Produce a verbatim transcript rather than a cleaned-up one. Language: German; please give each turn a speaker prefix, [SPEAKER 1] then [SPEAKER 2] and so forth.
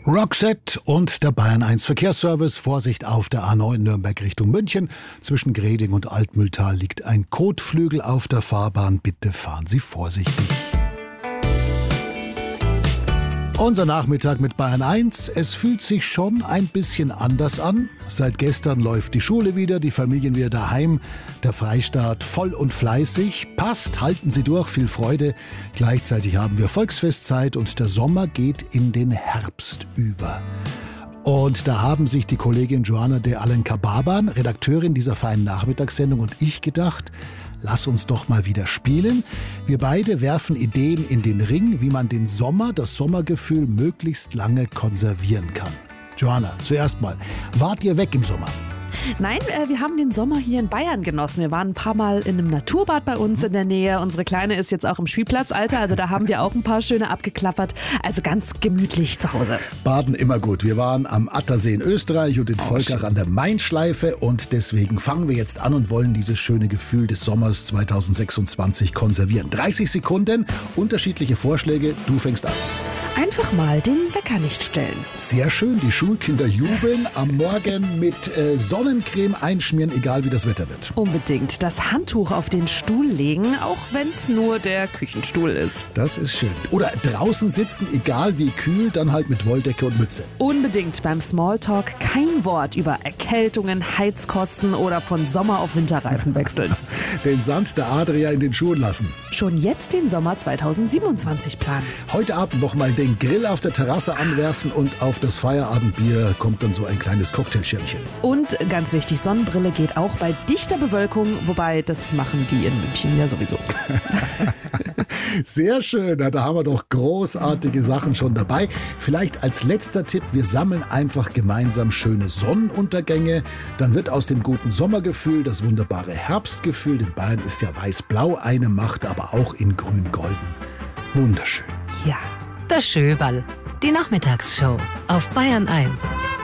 [SPEAKER 1] Roxette und der Bayern eins Verkehrsservice. Vorsicht auf der A neun Nürnberg Richtung München. Zwischen Greding und Altmühltal liegt ein Kotflügel auf der Fahrbahn. Bitte fahren Sie vorsichtig. Unser Nachmittag mit Bayern eins. Es fühlt sich schon ein bisschen anders an. Seit gestern läuft die Schule wieder, die Familien wieder daheim. Der Freistaat voll und fleißig. Passt, halten Sie durch, viel Freude. Gleichzeitig haben wir Volksfestzeit und der Sommer geht in den Herbst über. Und da haben sich die Kollegin Joanna de Alencar-Barban, Redakteurin dieser feinen Nachmittagssendung, und ich gedacht, lass uns doch mal wieder spielen. Wir beide werfen Ideen in den Ring, wie man den Sommer, das Sommergefühl möglichst lange konservieren kann. Joanna, zuerst mal, wart ihr weg im Sommer?
[SPEAKER 2] Nein, äh, wir haben den Sommer hier in Bayern genossen. Wir waren ein paar Mal in einem Naturbad bei uns in der Nähe. Unsere Kleine ist jetzt auch im Spielplatzalter, also da haben wir auch ein paar schöne abgeklappert. Also ganz gemütlich zu Hause.
[SPEAKER 1] Baden immer gut. Wir waren am Attersee in Österreich und in Volkach an der Main-Schleife und deswegen fangen wir jetzt an und wollen dieses schöne Gefühl des Sommers zweitausendsechsundzwanzig konservieren. dreißig Sekunden, unterschiedliche Vorschläge, du fängst an.
[SPEAKER 2] Einfach mal den Wecker nicht stellen.
[SPEAKER 1] Sehr schön, die Schulkinder jubeln. Am Morgen mit äh, Sonnencreme einschmieren, egal wie das Wetter wird.
[SPEAKER 2] Unbedingt das Handtuch auf den Stuhl legen, auch wenn es nur der Küchenstuhl ist.
[SPEAKER 1] Das ist schön. Oder draußen sitzen, egal wie kühl, dann halt mit Wolldecke und Mütze.
[SPEAKER 2] Unbedingt beim Smalltalk kein Wort über Erkältungen, Heizkosten oder von Sommer auf Winterreifen wechseln.
[SPEAKER 1] Den Sand der Adria in den Schuhen lassen.
[SPEAKER 2] Schon jetzt den Sommer zweitausendsiebenundzwanzig planen.
[SPEAKER 1] Heute Abend noch mal den Grill auf der Terrasse anwerfen und auf das Feierabendbier kommt dann so ein kleines Cocktailschirmchen.
[SPEAKER 2] Und ganz wichtig, Sonnenbrille geht auch bei dichter Bewölkung, wobei das machen die in München ja sowieso.
[SPEAKER 1] Sehr schön, da haben wir doch großartige Sachen schon dabei. Vielleicht als letzter Tipp, wir sammeln einfach gemeinsam schöne Sonnenuntergänge. Dann wird aus dem guten Sommergefühl das wunderbare Herbstgefühl. In Bayern ist ja weiß-blau eine Macht, aber auch in grün-golden. Wunderschön.
[SPEAKER 2] Ja.
[SPEAKER 3] Der Schöberl, die Nachmittagsshow auf Bayern eins.